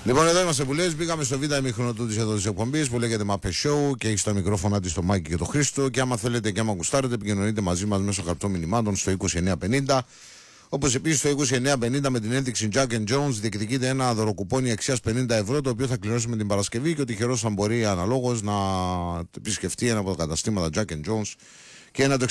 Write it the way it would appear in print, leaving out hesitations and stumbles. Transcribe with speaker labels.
Speaker 1: Λοιπόν, εδώ είμαστε που λες. Μπήκαμε στο β' ημίχρονο του εδώ της εκπομπής που λέγεται Μαπε Show και έχει στα μικρόφωνα της το Μάκη και το Χρήστο. Και άμα θέλετε και άμα γουστάρετε, επικοινωνείτε μαζί μας μέσω χαρτών μηνυμάτων στο 2950. Όπως επίσης στο 2950 με την ένδειξη Jack and Jones διεκδικείται ένα δωροκουπόνι αξίας 50 ευρώ, το οποίο θα κληρώσουμε την Παρασκευή και ο τυχερός θα μπορεί αναλόγως να επισκεφτεί ένα από τα καταστήματα Jack and Jones και να το